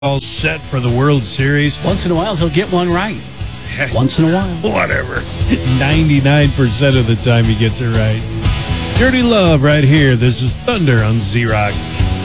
all set for the World Series. Once in a while, he'll get one right. Once in a while. Whatever. 99% of the time he gets it right. Dirty Love right here. This is Thunder on Z-Rock.